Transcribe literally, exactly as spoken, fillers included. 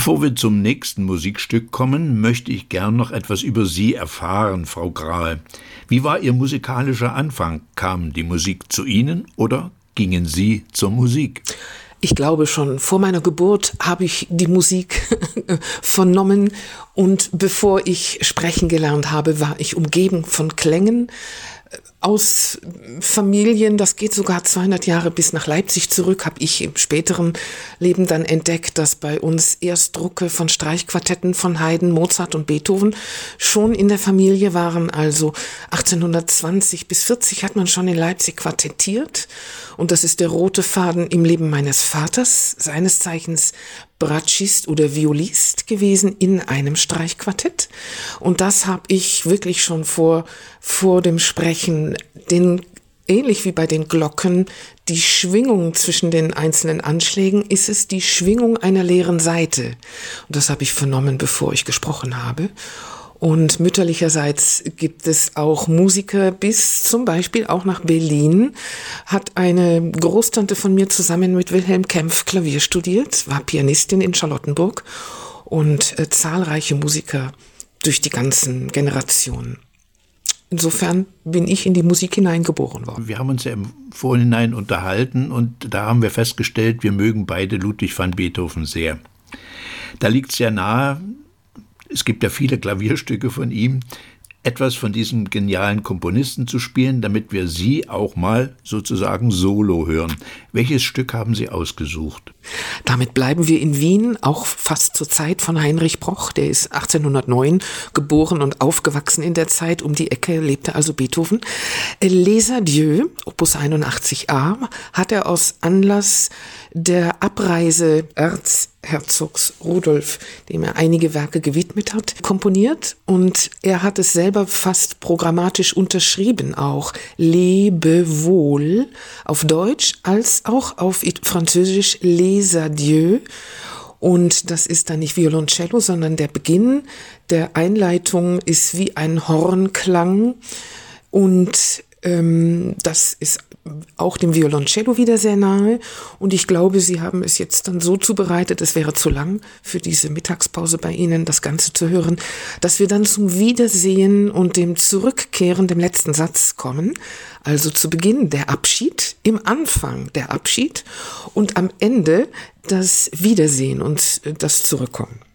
Bevor wir zum nächsten Musikstück kommen, möchte ich gern noch etwas über Sie erfahren, Frau Grahe. Wie war Ihr musikalischer Anfang? Kam die Musik zu Ihnen oder gingen Sie zur Musik? Ich glaube, schon vor meiner Geburt habe ich die Musik vernommen, und bevor ich sprechen gelernt habe, war ich umgeben von Klängen aus Familien. Das geht sogar zweihundert Jahre bis nach Leipzig zurück, habe ich im späteren Leben dann entdeckt, dass bei uns Erstdrucke von Streichquartetten von Haydn, Mozart und Beethoven schon in der Familie waren. Also achtzehnhundertzwanzig bis vierzig hat man schon in Leipzig quartettiert, und das ist der rote Faden im Leben meines Vaters, seines Zeichens Bratschist oder Violist gewesen in einem Streichquartett. Und das habe ich wirklich schon vor, vor dem Sprechen, den, ähnlich wie bei den Glocken, die Schwingung zwischen den einzelnen Anschlägen, ist es die Schwingung einer leeren Saite. Und das habe ich vernommen, bevor ich gesprochen habe. Und mütterlicherseits gibt es auch Musiker, bis zum Beispiel auch nach Berlin hat eine Großtante von mir zusammen mit Wilhelm Kempff Klavier studiert, war Pianistin in Charlottenburg, und äh, zahlreiche Musiker durch die ganzen Generationen. Insofern bin ich in die Musik hineingeboren worden. Wir haben uns ja im Vorhinein unterhalten, und da haben wir festgestellt, wir mögen beide Ludwig van Beethoven sehr. Da liegt es ja nahe, es gibt ja viele Klavierstücke von ihm, etwas von diesem genialen Komponisten zu spielen, damit wir Sie auch mal sozusagen solo hören. Welches Stück haben Sie ausgesucht? Damit bleiben wir in Wien, auch fast zur Zeit von Heinrich Broch. Der ist achtzehnhundertneun geboren und aufgewachsen in der Zeit. Um die Ecke lebte also Beethoven. Les Adieux, Opus einundachtzig a, hat er aus Anlass der Abreise Erzherzogs Rudolf, dem er einige Werke gewidmet hat, komponiert. Und er hat es selber fast programmatisch unterschrieben auch. Lebe wohl auf Deutsch als auch auf Französisch Les Adieux. Und das ist dann nicht Violoncello, sondern der Beginn der Einleitung ist wie ein Hornklang. Und ähm, das ist auch dem Violoncello wieder sehr nahe. Und ich glaube, Sie haben es jetzt dann so zubereitet, es wäre zu lang für diese Mittagspause bei Ihnen, das Ganze zu hören, dass wir dann zum Wiedersehen und dem Zurückkehren, dem letzten Satz kommen. Also zu Beginn der Abschied, im Anfang der Abschied und am Ende das Wiedersehen und das Zurückkommen.